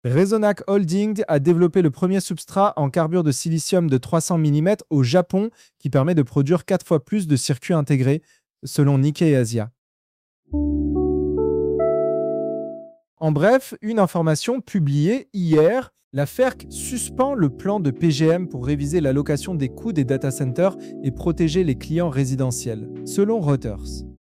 Resonac Holding a développé le premier substrat en carbure de silicium de 300 mm au Japon qui permet de produire 4 fois plus de circuits intégrés, selon Nikkei Asia. En bref, une information publiée hier, la FERC suspend le plan de PGM pour réviser l'allocation des coûts des data centers et protéger les clients résidentiels, selon Reuters.